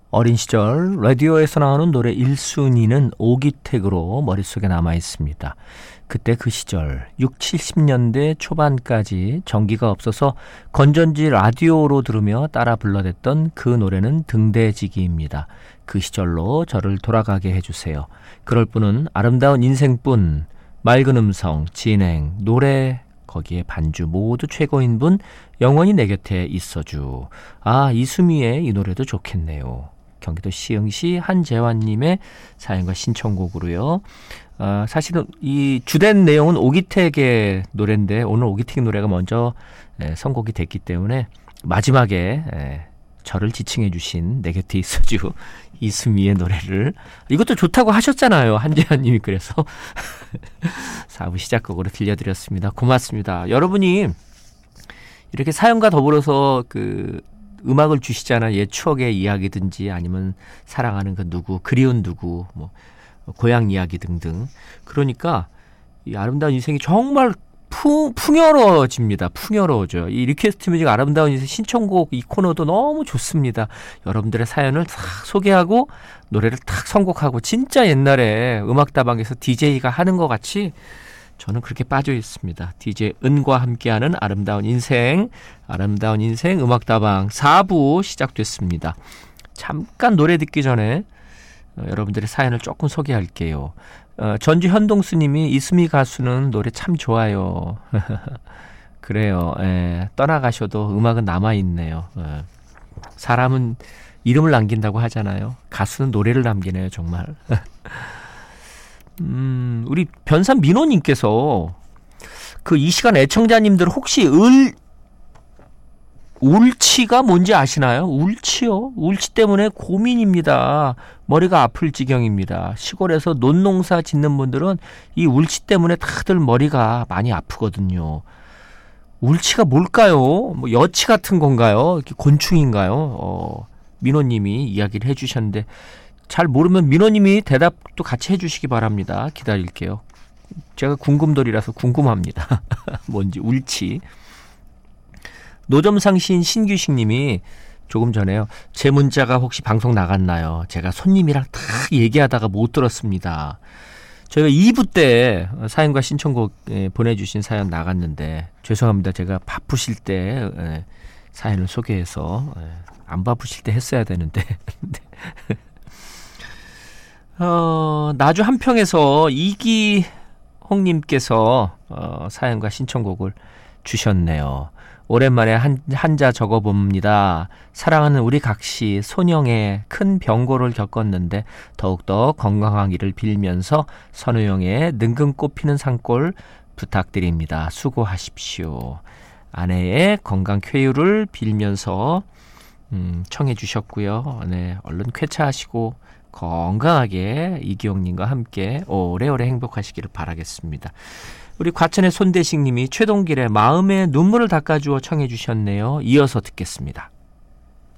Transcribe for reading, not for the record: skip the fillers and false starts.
어린 시절 라디오에서 나오는 노래 1순위는 오기택으로 머릿속에 남아있습니다. 그때 그 시절 6, 70년대 초반까지 전기가 없어서 건전지 라디오로 들으며 따라 불러댔던 그 노래는 등대지기입니다. 그 시절로 저를 돌아가게 해주세요. 그럴 뿐은 아름다운 인생뿐, 맑은 음성, 진행, 노래, 거기에 반주 모두 최고인 분 영원히 내 곁에 있어주. 아, 이수미의 이 노래도 좋겠네요. 경기도 시흥시 한재환님의 사연과 신청곡으로요. 사실은 이 주된 내용은 오기택의 노래인데 오늘 오기택 노래가 먼저 선곡이 됐기 때문에 마지막에 저를 지칭해 주신 내 곁에 있어주 이수미의 노래를, 이것도 좋다고 하셨잖아요, 한재환님이. 그래서 4부 시작곡으로 들려드렸습니다. 고맙습니다. 여러분이 이렇게 사연과 더불어서 그 음악을 주시잖아요. 옛 추억의 이야기든지 아니면 사랑하는 그 누구, 그리운 누구, 뭐 고향 이야기 등등. 그러니까 이 아름다운 인생이 정말 풍요로워집니다. 풍요로워져요. 이 리퀘스트 뮤직 아름다운 인생 신청곡 이 코너도 너무 좋습니다. 여러분들의 사연을 탁 소개하고 노래를 탁 선곡하고, 진짜 옛날에 음악다방에서 DJ가 하는 것 같이 저는 그렇게 빠져 있습니다. DJ 은과 함께하는 아름다운 인생 음악다방 4부 시작됐습니다. 잠깐 노래 듣기 전에 여러분들의 사연을 조금 소개할게요. 전주 현동수님이 이수미 가수는 노래 참 좋아요. 그래요. 떠나가셔도 음악은 남아있네요. 사람은 이름을 남긴다고 하잖아요. 가수는 노래를 남기네요, 정말. 우리 변산 민호님께서 그 이 시간 애청자님들 혹시 울치가 뭔지 아시나요? 울치요? 울치 때문에 고민입니다. 머리가 아플 지경입니다. 시골에서 논농사 짓는 분들은 이 울치 때문에 다들 머리가 많이 아프거든요. 울치가 뭘까요? 뭐 여치 같은 건가요? 이렇게 곤충인가요? 민호님이 이야기를 해주셨는데 잘 모르면 민호님이 대답도 같이 해주시기 바랍니다. 기다릴게요. 제가 궁금돌이라서 궁금합니다. 뭔지 울치. 노점상 시인 신규식님이 조금 전에요. 제 문자가 혹시 방송 나갔나요? 제가 손님이랑 다 얘기하다가 못 들었습니다. 저희가 2부 때 사연과 신청곡 보내주신 사연 나갔는데 죄송합니다. 제가 바쁘실 때 사연을 소개해서 안 바쁘실 때 했어야 되는데 나주 한평에서 이기홍님께서 사연과 신청곡을 주셨네요. 오랜만에 한자 적어봅니다. 사랑하는 우리 각시 손영의 큰 병고를 겪었는데 더욱더 건강하기를 빌면서 선우영의 능금 꽃피는 산골 부탁드립니다. 수고하십시오. 아내의 건강 쾌유를 빌면서 청해 주셨고요. 네, 얼른 쾌차하시고 건강하게 이기영님과 함께 오래오래 행복하시기를 바라겠습니다. 우리 과천의 손대식님이 최동길의 마음의 눈물을 닦아주어 청해 주셨네요. 이어서 듣겠습니다.